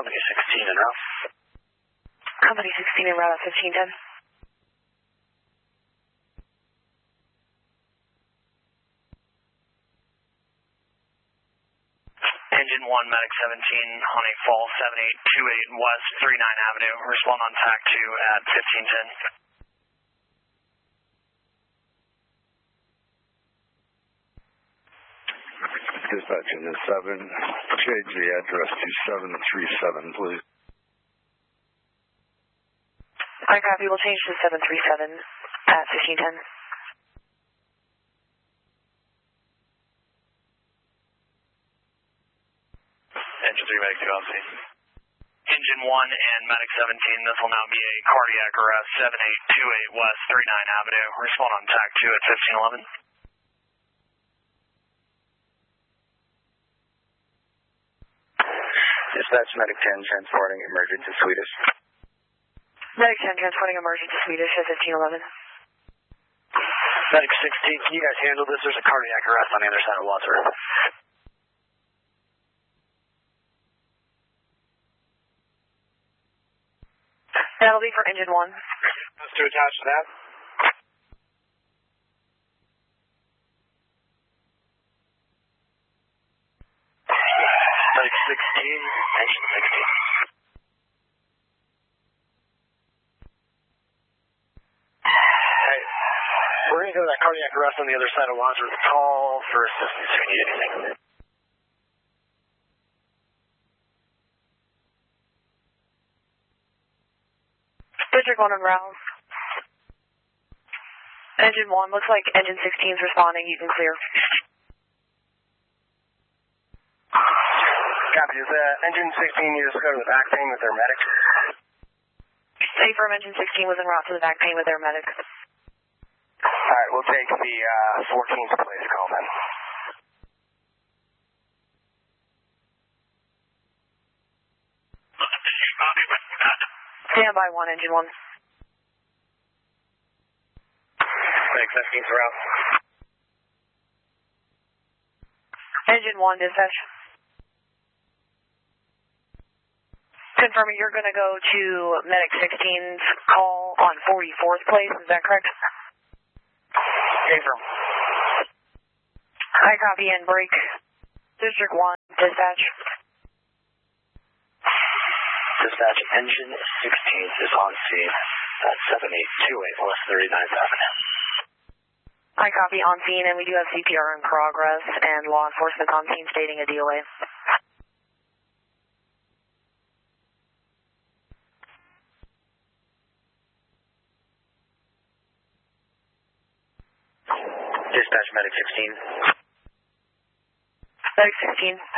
Company 16 en route. Company 16 en route at 1510. Engine 1, Medic 17, Honey Fall 7828 West 39 Avenue. Respond on TAC 2 at 1510. Dispatch Engine 7, change the address to 737, please. I copy. We'll change to 737 at 1510. Engine 3, Medic 2, LC. Engine 1 and Medic 17, this will now be a cardiac arrest, 7828 West 39 Avenue. Respond on TAC 2 at 1511. Dispatch Medic 10, transporting emergent to Swedish. Medic 10, transporting emergent to Swedish at 1511. Medic 16, can you guys handle this? There's a cardiac arrest on the other side of Wadsworth. That'll be for Engine 1. Those two attached to that. Medic 16, Engine 16. Hey, we're going to go to that cardiac arrest on the other side of Wadsworth. Call for assistance if you need anything. District 1 on route. Engine 1, looks like Engine 16 is responding. You can clear. Copy. Is Engine 16 you just go to the back pain with their medic? Affirm, Engine 16 was en route to the back pain with their medic. Alright, we'll take the 14th place call then. Stand by 1, Engine 1. Medic 17's route. Engine 1, dispatch. Confirming you're going to go to Medic 16's call on 44th place, is that correct? Affirm. I copy and break. District 1, dispatch. Dispatch, Engine 16 is on scene at 7828 West 39th Avenue. I copy on scene, and we do have CPR in progress and law enforcement on scene stating a DOA. Dispatch Medic 16. Medic 16.